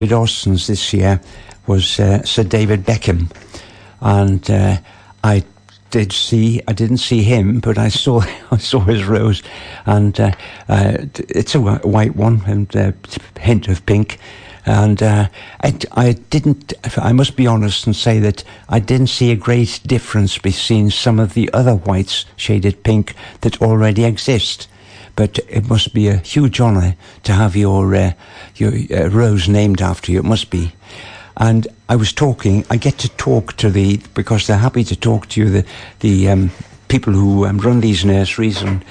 Austin's this year was Sir David Beckham, and I didn't see him, but I saw his rose, and it's a white one and a hint of pink. And I must be honest and say that I didn't see a great difference between some of the other whites shaded pink that already exist. But it must be a huge honour to have your rose named after you. It must be. And I get to talk to because they're happy to talk to you, the people who run these nurseries, and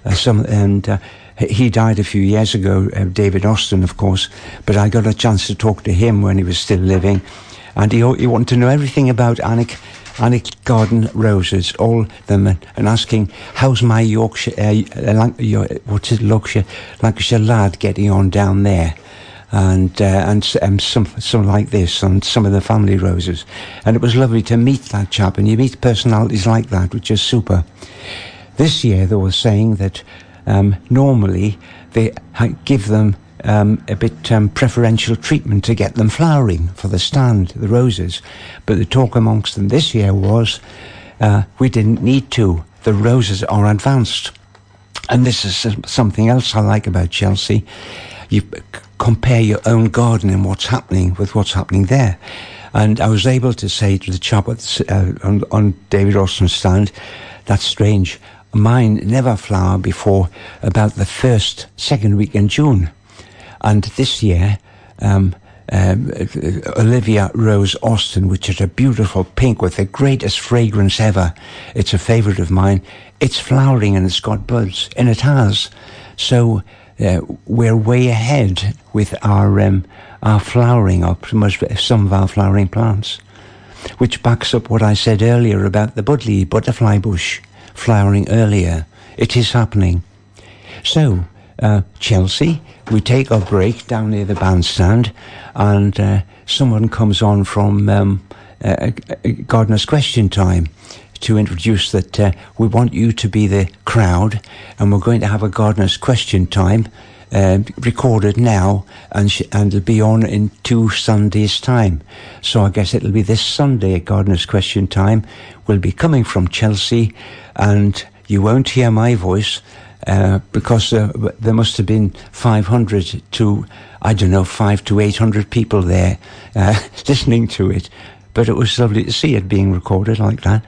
he died a few years ago, David Austin, of course, but I got a chance to talk to him when he was still living, and he wanted to know everything about Alnwick Garden roses, all of them, and asking, how's my Lancashire lad getting on down there? And some like this, and some of the family roses. And it was lovely to meet that chap, and you meet personalities like that, which is super. This year they were saying that normally they give them a bit preferential treatment to get them flowering for the stand, the roses. But the talk amongst them this year was, we didn't need to. The roses are advanced. And this is something else I like about Chelsea. You compare your own garden and what's happening with what's happening there. And I was able to say to the chap on David Austin's stand, that's strange. Mine never flower before about the second week in June. And this year, Olivia Rose Austin, which is a beautiful pink with the greatest fragrance ever, it's a favourite of mine, it's flowering and it's got buds, and it has. So we're way ahead with our flowering up, some of our flowering plants, which backs up what I said earlier about the Budleigh butterfly bush flowering earlier. It is happening. So, Chelsea, we take our break down near the bandstand, and someone comes on from Gardener's Question Time to introduce that we want you to be the crowd, and we're going to have a Gardener's Question Time recorded now, and it'll be on in 2 Sundays' time. So I guess it'll be this Sunday at Gardener's Question Time. We'll be coming from Chelsea, and you won't hear my voice because there must have been 500 to, 500 to 800 people there listening to it. But it was lovely to see it being recorded like that.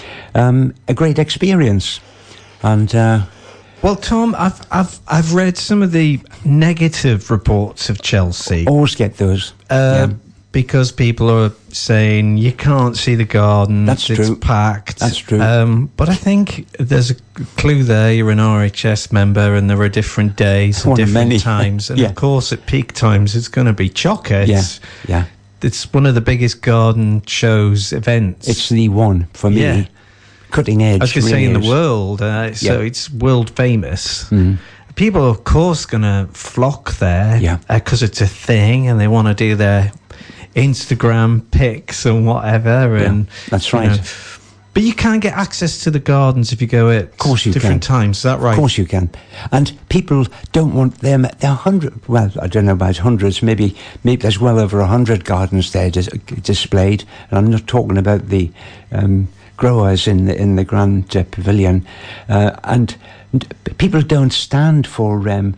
A great experience. And well, Tom, I've read some of the negative reports of Chelsea. Always get those. Because people are saying you can't see the garden. That's true. It's packed. That's true. But I think there's a clue there. You're an RHS member, and there are different days and different times. And of course, at peak times, it's going to be chocker. Yeah. It's one of the biggest garden shows events. It's the one for me. Yeah. Cutting edge. I was going to say in the world. So it's world famous. Mm. People are, of course, going to flock there because it's a thing, and they want to do their Instagram pics and whatever. And that's right. But you can get access to the gardens if you go at different times. Is that right? Of course you can. And people don't want them. There are I don't know about hundreds. Maybe there's well over 100 gardens there displayed. And I'm not talking about the growers in the Grand Pavilion. And people don't stand for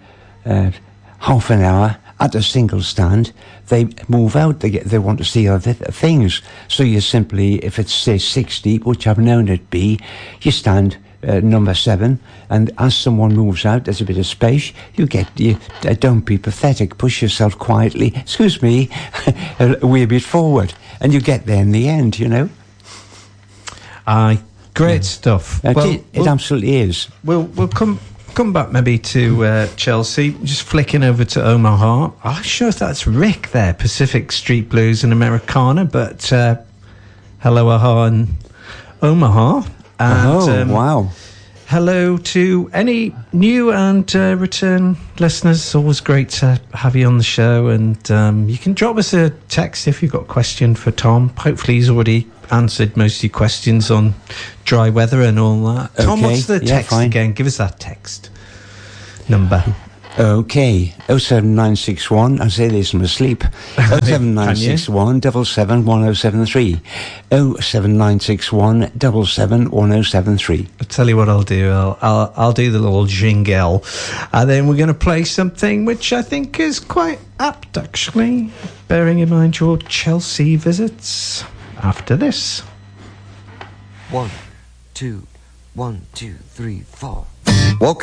half an hour at a single stand. They move out. They want to see other things. So you simply, if it's say 60, which I've known it be, you stand number 7, and as someone moves out, there's a bit of space. You don't be pathetic. Push yourself quietly. Excuse me, a wee bit forward, and you get there in the end. Great stuff. It absolutely is. We'll come back maybe to Chelsea. Just flicking over to Omaha. I'm not sure if that's Rick there, Pacific Street Blues and Americana, but hello, Aha and Omaha. And, wow. Hello to any new and return listeners. It's always great to have you on the show, and you can drop us a text if you've got a question for Tom. Hopefully he's already answered most of your questions on dry weather and all that. Tom, what's the text again? Give us that text number. Okay, 07961, I say this in my sleep, 07961 771073, 07961 771073. I'll tell you what I'll do, I'll do the little jingle, and then we're going to play something which I think is quite apt, actually, bearing in mind your Chelsea visits, after this. 1, 2, 1, 2, 3, 4. Welcome.